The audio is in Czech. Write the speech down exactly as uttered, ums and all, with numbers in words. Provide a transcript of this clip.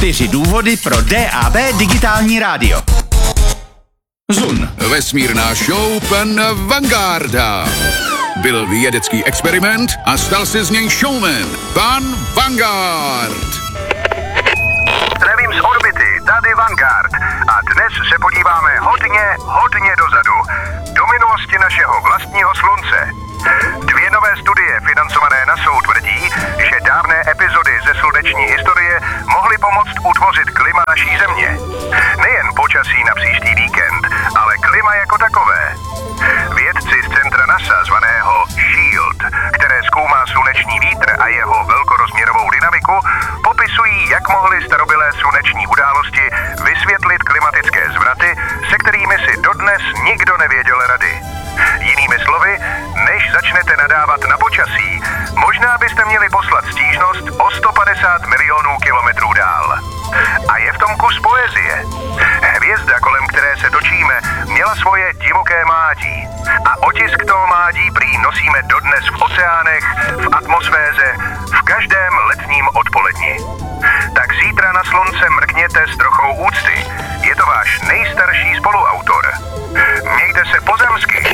Čtyři důvody pro D A B digitální rádio. Zun. Vesmírná show pan Vangarda. Byl vědecký experiment a stal se z něj showman. Pan Vanguard. Zdravím z orbity, tady Vanguard. A dnes se podíváme hodně, hodně dozadu. Do minulosti našeho vlastního slunce. Dvě nové studie financované NASou tvrdí, že dávné epizody ze sluneční historie mohly pomoct utvořit klima naší země. Nejen počasí na příští víkend, ale klima jako takové. Vědci z centra NASA zvaného SHIELD, které zkoumá sluneční vítr a jeho velkorozměrovou dynamiku, popisují, jak mohly starobylé sluneční události vysvětlit klimatické zvraty, se kterými si dodnes nikdo nevěděl rady. Jinými slovy, než začnete nadávat na počasí, možná byste měli poslat stížnost o sto padesát milionů kilometrů dál. A je v tom kus poezie. Hvězda, kolem které se točíme, měla svoje divoké mládí. A otisk toho mládí prý nosíme dodnes v oceánech, v atmosféře, v každém letním odpoledni. Tak zítra na slunce mrkněte s trochou úcty. Je to váš nejstarší spoluautor. Mějte se pozemsky